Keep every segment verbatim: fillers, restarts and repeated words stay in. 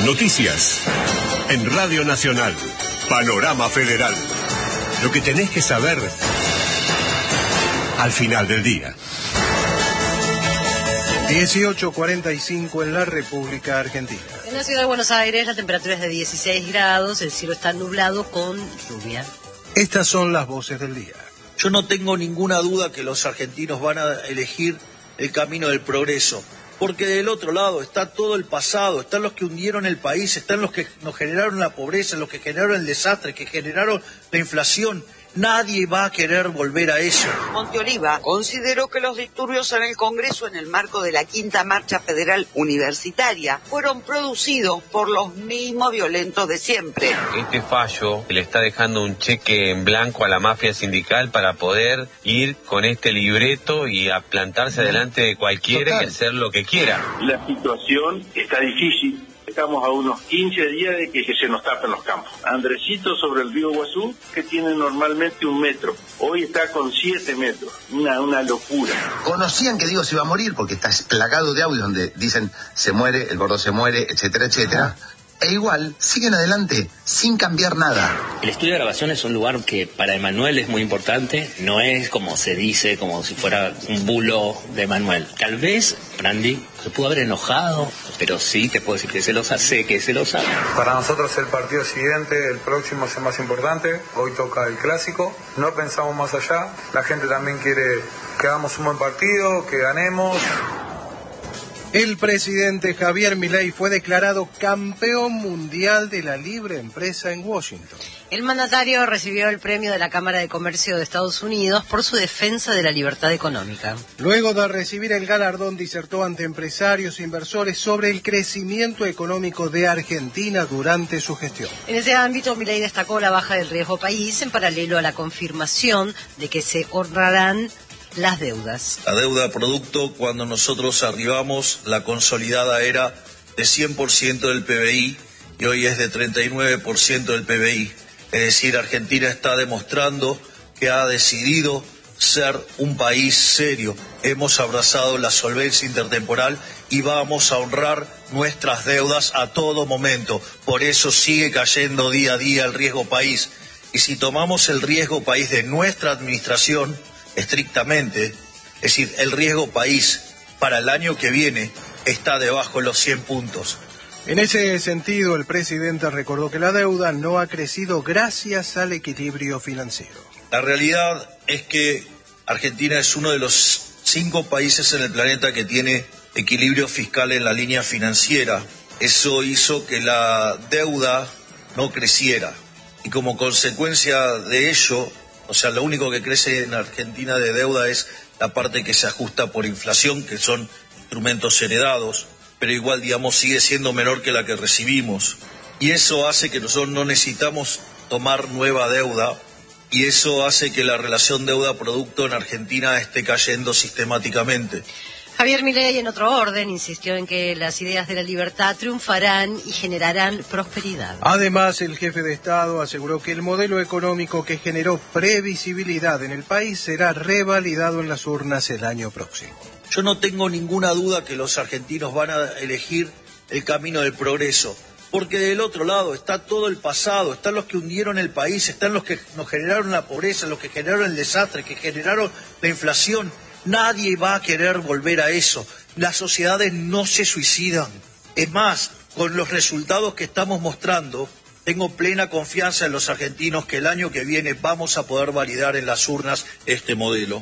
Noticias. En Radio Nacional. Panorama Federal. Lo que tenés que saber al final del día. dieciocho cuarenta y cinco en la República Argentina. En la ciudad de Buenos Aires la temperatura es de dieciséis grados, el cielo está nublado con lluvia. Estas son las voces del día. Yo no tengo ninguna duda que los argentinos van a elegir el camino del progreso, porque del otro lado está todo el pasado, están los que hundieron el país, están los que nos generaron la pobreza, los que generaron el desastre, que generaron la inflación. Nadie va a querer volver a eso. Monteoliva consideró que los disturbios en el Congreso en el marco de la quinta marcha federal universitaria fueron producidos por los mismos violentos de siempre. Este fallo le está dejando un cheque en blanco a la mafia sindical para poder ir con este libreto y a plantarse delante de cualquiera Total. y hacer lo que quiera. La situación está difícil. Estamos a unos quince días de que, que se nos tapen los campos. Andresito sobre el río Iguazú, que tiene normalmente un metro, hoy está con siete metros, una, una locura. Conocían que Diego se iba a morir porque está plagado de audios donde dicen se muere, el gordo se muere, etcétera, etcétera. E igual siguen adelante sin cambiar nada. El estudio de grabación es un lugar que para Emanuel es muy importante. No es como se dice, como si fuera un bulo de Emanuel. Tal vez Brandi se pudo haber enojado, pero sí te puedo decir que celosa, sé que es celosa. Para nosotros el partido siguiente, el próximo es el más importante. Hoy toca el clásico. No pensamos más allá. La gente también quiere que hagamos un buen partido, que ganemos. El presidente Javier Milei fue declarado campeón mundial de la libre empresa en Washington. El mandatario recibió el premio de la Cámara de Comercio de Estados Unidos por su defensa de la libertad económica. Luego de recibir el galardón, disertó ante empresarios e inversores sobre el crecimiento económico de Argentina durante su gestión. En ese ámbito, Milei destacó la baja del riesgo país en paralelo a la confirmación de que se honrarán las deudas. La deuda producto, cuando nosotros arribamos, la consolidada era de cien por ciento del P B I y hoy es de treinta y nueve por ciento del P B I. Es decir, Argentina está demostrando que ha decidido ser un país serio. Hemos abrazado la solvencia intertemporal y vamos a honrar nuestras deudas a todo momento. Por eso sigue cayendo día a día el riesgo país. Y si tomamos el riesgo país de nuestra administración, estrictamente, es decir, el riesgo país para el año que viene está debajo de los cien puntos. En ese sentido, el presidente recordó que la deuda no ha crecido gracias al equilibrio financiero. La realidad es que Argentina es uno de los cinco países en el planeta que tiene equilibrio fiscal en la línea financiera. Eso hizo que la deuda no creciera y como consecuencia de ello, o sea, lo único que crece en Argentina de deuda es la parte que se ajusta por inflación, que son instrumentos heredados, pero igual, digamos, sigue siendo menor que la que recibimos. Y eso hace que nosotros no necesitamos tomar nueva deuda, y eso hace que la relación deuda-producto en Argentina esté cayendo sistemáticamente. Javier Milei, en otro orden, insistió en que las ideas de la libertad triunfarán y generarán prosperidad. Además, el jefe de Estado aseguró que el modelo económico que generó previsibilidad en el país será revalidado en las urnas el año próximo. Yo no tengo ninguna duda que los argentinos van a elegir el camino del progreso, porque del otro lado está todo el pasado, están los que hundieron el país, están los que nos generaron la pobreza, los que generaron el desastre, que generaron la inflación. Nadie va a querer volver a eso. Las sociedades no se suicidan. Es más, con los resultados que estamos mostrando, tengo plena confianza en los argentinos que el año que viene vamos a poder validar en las urnas este modelo.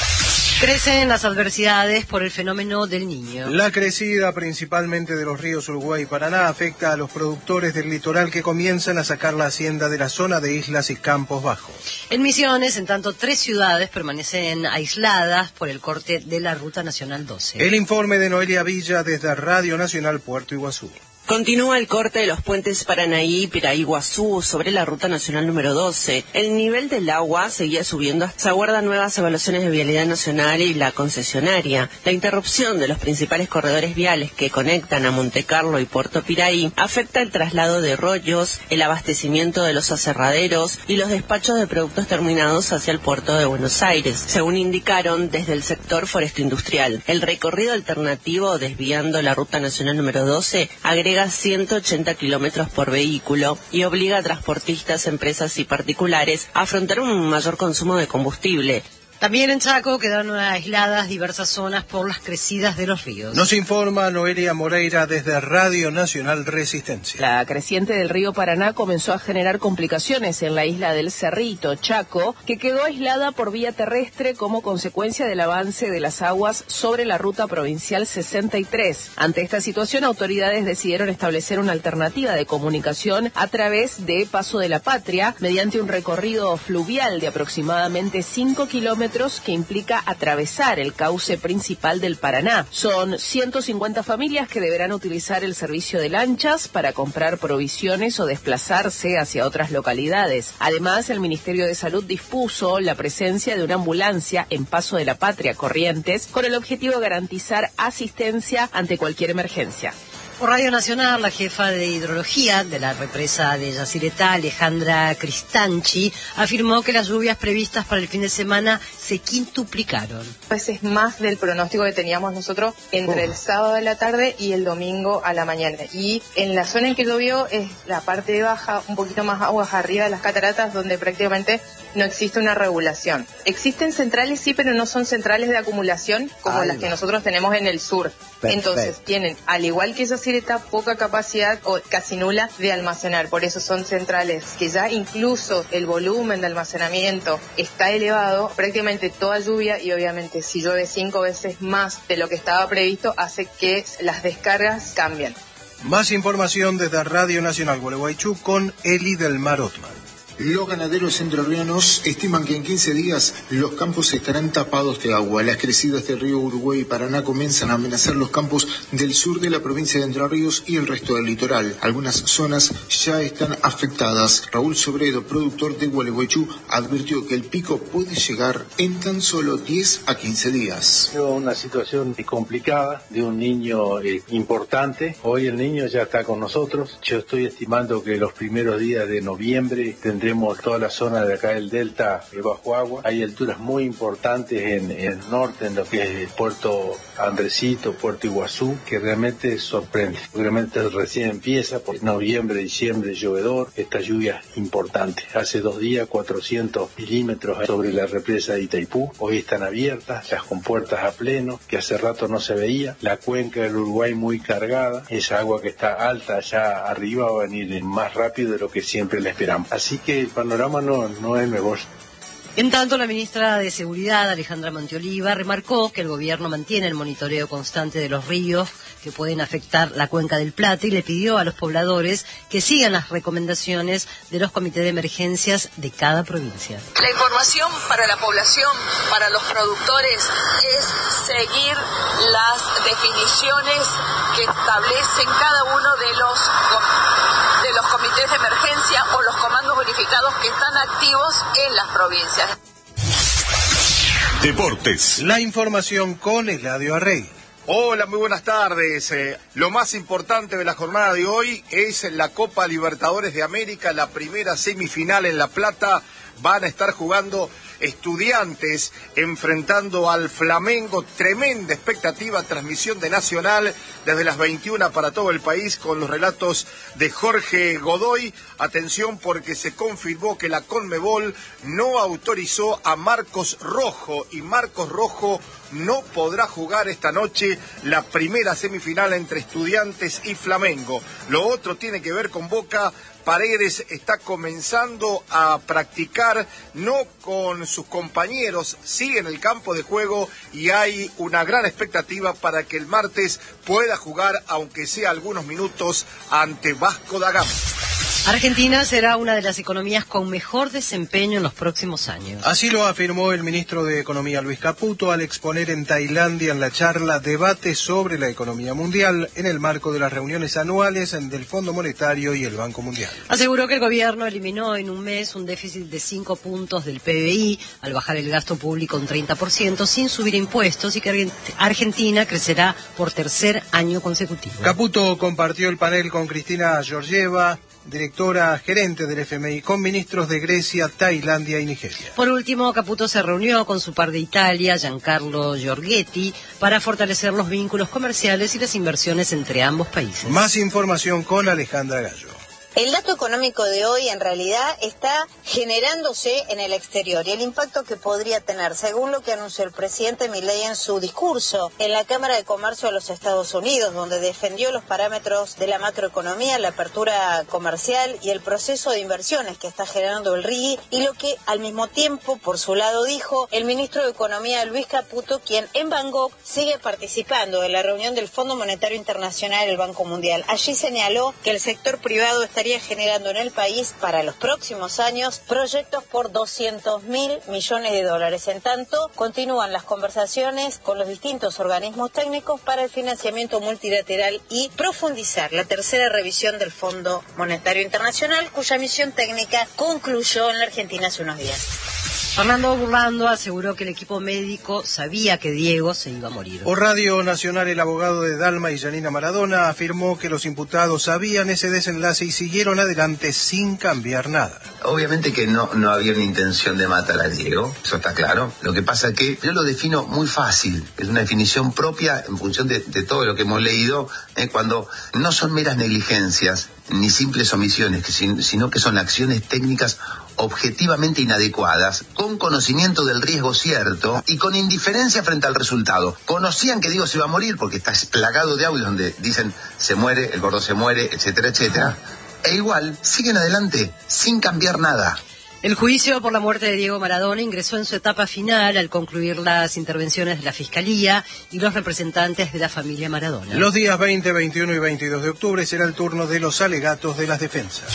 Crecen las adversidades por el fenómeno del Niño. La crecida principalmente de los ríos Uruguay y Paraná afecta a los productores del litoral que comienzan a sacar la hacienda de la zona de islas y campos bajos. En Misiones, en tanto, tres ciudades permanecen aisladas por el corte de la Ruta Nacional doce. El informe de Noelia Villa desde Radio Nacional Puerto Iguazú. Continúa el corte de los puentes Paranaí y Piraiguazú sobre la Ruta Nacional número doce. El nivel del agua seguía subiendo. Se aguardan nuevas evaluaciones de vialidad nacional y la concesionaria. La interrupción de los principales corredores viales que conectan a Montecarlo y Puerto Piraí afecta el traslado de rollos, el abastecimiento de los aserraderos y los despachos de productos terminados hacia el puerto de Buenos Aires, según indicaron desde el sector foresto industrial. El recorrido alternativo desviando la Ruta Nacional número doce agrega llega a ciento ochenta kilómetros por vehículo y obliga a transportistas, empresas y particulares a afrontar un mayor consumo de combustible. También en Chaco quedaron aisladas diversas zonas por las crecidas de los ríos. Nos informa Noelia Moreira desde Radio Nacional Resistencia. La creciente del río Paraná comenzó a generar complicaciones en la isla del Cerrito, Chaco, que quedó aislada por vía terrestre como consecuencia del avance de las aguas sobre la ruta provincial sesenta y tres. Ante esta situación, autoridades decidieron establecer una alternativa de comunicación a través de Paso de la Patria, mediante un recorrido fluvial de aproximadamente cinco kilómetros que implica atravesar el cauce principal del Paraná. Son ciento cincuenta familias que deberán utilizar el servicio de lanchas para comprar provisiones o desplazarse hacia otras localidades. Además, el Ministerio de Salud dispuso la presencia de una ambulancia en Paso de la Patria, Corrientes, con el objetivo de garantizar asistencia ante cualquier emergencia. Por Radio Nacional, la jefa de hidrología de la represa de Yacyretá, Alejandra Cristanchi, afirmó que las lluvias previstas para el fin de semana se quintuplicaron. Pues es más del pronóstico que teníamos nosotros entre oh. el sábado de la tarde y el domingo a la mañana. Y en la zona en que llovió es la parte baja, un poquito más aguas arriba de las cataratas, donde prácticamente no existe una regulación. Existen centrales, sí, pero no son centrales de acumulación como Ay, las que nosotros tenemos en el sur. Perfecto. Entonces tienen, al igual que Yacyretá, poca capacidad o casi nula de almacenar. Por eso son centrales que ya incluso el volumen de almacenamiento está elevado. Prácticamente toda lluvia, y obviamente si llueve cinco veces más de lo que estaba previsto, hace que las descargas cambien. Más información desde Radio Nacional Gualeguaychú con Eli del Mar Otman. Los ganaderos entrerrianos estiman que en quince días los campos estarán tapados de agua. Las crecidas del río Uruguay y Paraná comienzan a amenazar los campos del sur de la provincia de Entre Ríos y el resto del litoral. Algunas zonas ya están afectadas. Raúl Sobredo, productor de Gualeguaychú, advirtió que el pico puede llegar en tan solo diez a quince días. Una situación complicada de un niño eh, importante. Hoy el niño ya está con nosotros. Yo estoy estimando que los primeros días de noviembre tendremos toda la zona de acá del delta bajo agua. Hay alturas muy importantes en, en el norte, en lo que es Puerto Andresito, Puerto Iguazú, que realmente sorprende. Realmente recién empieza, por noviembre, diciembre, llovedor, esta lluvia importante. Hace dos días, cuatrocientos milímetros sobre la represa de Itaipú. Hoy están abiertas, las compuertas a pleno, que hace rato no se veía. La cuenca del Uruguay muy cargada. Esa agua que está alta allá arriba va a venir más rápido de lo que siempre le esperamos. Así que el panorama no, no es mejor. En tanto, la ministra de Seguridad, Alejandra Mantioliva, remarcó que el gobierno mantiene el monitoreo constante de los ríos que pueden afectar la cuenca del Plata y le pidió a los pobladores que sigan las recomendaciones de los comités de emergencias de cada provincia. La información para la población, para los productores, es seguir las definiciones que establecen cada uno de los de los comités de emergencia o los comandos unificados que están activos en las provincias. Deportes. La información con Eladio Arrey. Hola, muy buenas tardes. Eh, lo más importante de la jornada de hoy es la Copa Libertadores de América, la primera semifinal en La Plata. Van a estar jugando Estudiantes enfrentando al Flamengo. Tremenda expectativa, transmisión de Nacional desde las veintiuna para todo el país con los relatos de Jorge Godoy. Atención, porque se confirmó que la Conmebol no autorizó a Marcos Rojo y Marcos Rojo no podrá jugar esta noche la primera semifinal entre Estudiantes y Flamengo. Lo otro tiene que ver con Boca. Paredes está comenzando a practicar, no con sus compañeros, sigue en el campo de juego y hay una gran expectativa para que el martes pueda jugar, aunque sea algunos minutos, ante Vasco da Gama. Argentina será una de las economías con mejor desempeño en los próximos años. Así lo afirmó el ministro de Economía Luis Caputo al exponer en Tailandia en la charla Debate sobre la economía mundial en el marco de las reuniones anuales del Fondo Monetario y el Banco Mundial. Aseguró que el gobierno eliminó en un mes un déficit de cinco puntos del P B I al bajar el gasto público un treinta por ciento sin subir impuestos y que Argentina crecerá por tercer año consecutivo. Caputo compartió el panel con Cristina Georgieva, directora gerente del F M I, con ministros de Grecia, Tailandia y Nigeria. Por último, Caputo se reunió con su par de Italia, Giancarlo Giorgetti, para fortalecer los vínculos comerciales y las inversiones entre ambos países. Más información con Alejandra Gallo. El dato económico de hoy en realidad está generándose en el exterior y el impacto que podría tener, según lo que anunció el presidente Milei en su discurso en la Cámara de Comercio de los Estados Unidos, donde defendió los parámetros de la macroeconomía, la apertura comercial y el proceso de inversiones que está generando el R I G I, y lo que al mismo tiempo, por su lado, dijo el ministro de Economía Luis Caputo, quien en Bangkok sigue participando de la reunión del Fondo Monetario Internacional y el Banco Mundial. Allí señaló que el sector privado estaría generando en el país para los próximos años proyectos por doscientos mil millones de dólares. En tanto, continúan las conversaciones con los distintos organismos técnicos para el financiamiento multilateral y profundizar la tercera revisión del Fondo Monetario Internacional, cuya misión técnica concluyó en la Argentina hace unos días. Fernando Burlando aseguró que el equipo médico sabía que Diego se iba a morir. Por Radio Nacional, el abogado de Dalma y Janina Maradona afirmó que los imputados sabían ese desenlace y siguieron adelante sin cambiar nada. Obviamente que no, no había una intención de matar a Diego, eso está claro. Lo que pasa es que yo lo defino muy fácil, es una definición propia en función de, de todo lo que hemos leído, eh, cuando no son meras negligencias ni simples omisiones, que, sino que son acciones técnicas objetivamente inadecuadas, con conocimiento del riesgo cierto y con indiferencia frente al resultado. Conocían que Diego se iba a morir porque está plagado de audios donde dicen se muere, el gordo se muere, etcétera, etcétera. E igual siguen adelante sin cambiar nada. El juicio por la muerte de Diego Maradona ingresó en su etapa final al concluir las intervenciones de la Fiscalía y los representantes de la familia Maradona. Los días veinte, veintiuno y veintidós de octubre será el turno de los alegatos de las defensas.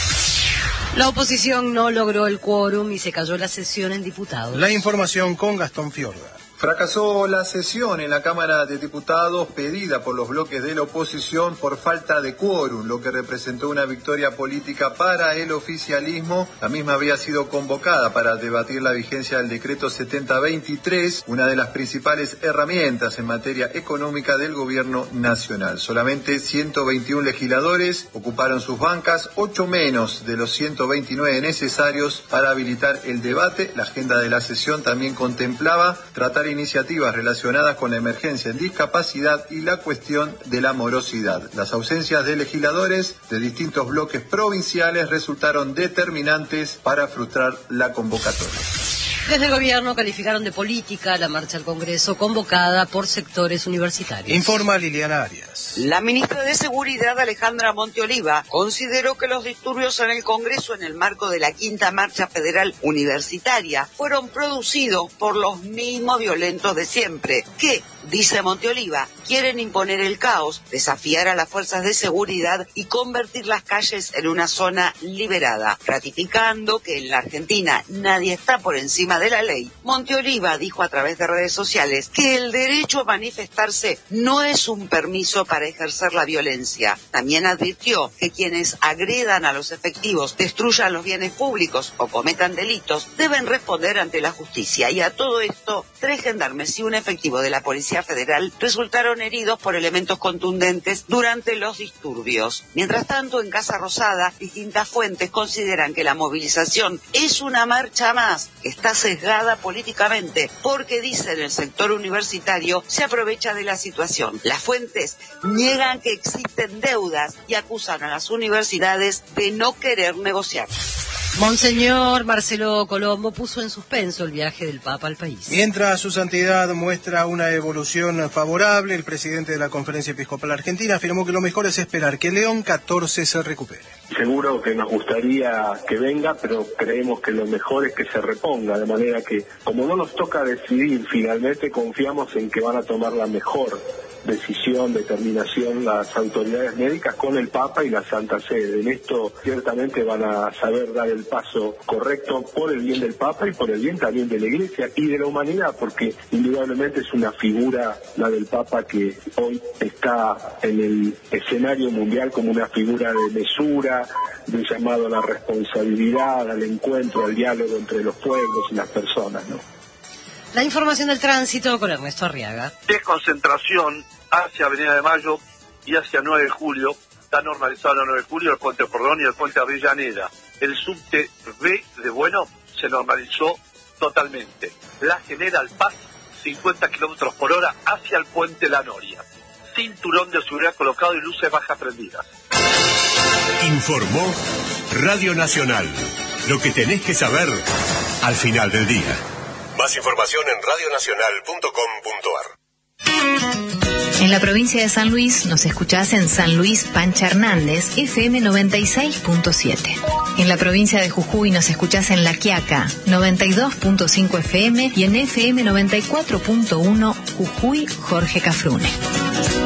La oposición no logró el quórum y se cayó la sesión en diputados. La información con Gastón Fiorda. Fracasó la sesión en la Cámara de Diputados pedida por los bloques de la oposición por falta de quórum, lo que representó una victoria política para el oficialismo. La misma había sido convocada para debatir la vigencia del decreto setenta veintitrés, una de las principales herramientas en materia económica del gobierno nacional. Solamente ciento veintiún legisladores ocuparon sus bancas, ocho menos de los ciento veintinueve necesarios para habilitar el debate. La agenda de la sesión también contemplaba tratar iniciativas relacionadas con la emergencia en discapacidad y la cuestión de la morosidad. Las ausencias de legisladores de distintos bloques provinciales resultaron determinantes para frustrar la convocatoria. Desde el gobierno calificaron de política la marcha al Congreso convocada por sectores universitarios. Informa Liliana Arias. La ministra de Seguridad, Alejandra Monteoliva, consideró que los disturbios en el Congreso en el marco de la quinta marcha federal universitaria fueron producidos por los mismos violentos de siempre, que, dice Monteoliva, quieren imponer el caos, desafiar a las fuerzas de seguridad y convertir las calles en una zona liberada. Ratificando que en la Argentina nadie está por encima de la ley, Monteoliva dijo a través de redes sociales que el derecho a manifestarse no es un permiso para ejercer la violencia. También advirtió que quienes agredan a los efectivos, destruyan los bienes públicos o cometan delitos, deben responder ante la justicia. Y a todo esto, tres gendarmes y un efectivo de la Policía Federal resultaron heridos por elementos contundentes durante los disturbios. Mientras tanto, en Casa Rosada, distintas fuentes consideran que la movilización es una marcha más, que está sesgada políticamente, porque, dicen, el sector universitario se aprovecha de la situación. Las fuentes niegan que existen deudas y acusan a las universidades de no querer negociar. Monseñor Marcelo Colombo puso en suspenso el viaje del Papa al país. Mientras su santidad muestra una evolución favorable, el presidente de la Conferencia Episcopal Argentina afirmó que lo mejor es esperar que León catorce se recupere. Seguro que nos gustaría que venga, pero creemos que lo mejor es que se reponga, de manera que, como no nos toca decidir, finalmente confiamos en que van a tomar la mejor decisión, determinación las autoridades médicas con el Papa y la Santa Sede. En esto ciertamente van a saber dar el paso correcto por el bien del Papa y por el bien también de la Iglesia y de la humanidad, porque indudablemente es una figura, la del Papa, que hoy está en el escenario mundial como una figura de mesura, de llamado a la responsabilidad, al encuentro, al diálogo entre los pueblos y las personas, ¿no? La información del tránsito con Ernesto Arriaga. Desconcentración hacia Avenida de Mayo y hacia nueve de julio está normalizado la nueve de julio, el puente Cordón y el puente Avellaneda. El subte B de Bueno se normalizó totalmente. La General Paz, cincuenta kilómetros por hora hacia el puente La Noria. Cinturón de seguridad colocado y luces bajas prendidas. Informó Radio Nacional. Lo que tenés que saber al final del día. Más información en radio nacional punto com punto ar. En la provincia de San Luis nos escuchás en San Luis Pancha Hernández, F M noventa y seis punto siete. En la provincia de Jujuy nos escuchás en La Quiaca, noventa y dos punto cinco F M y en F M noventa y cuatro punto uno Jujuy Jorge Cafrune.